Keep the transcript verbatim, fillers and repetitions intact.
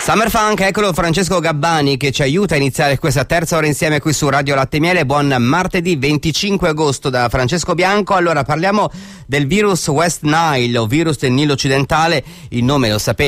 Summer Funk, eccolo Francesco Gabbani che ci aiuta a iniziare questa terza ora insieme qui su Radio Latte e Miele. Buon martedì venticinque agosto da Francesco Bianco. Allora parliamo del virus West Nile o virus del Nilo occidentale. Il nome lo sapete,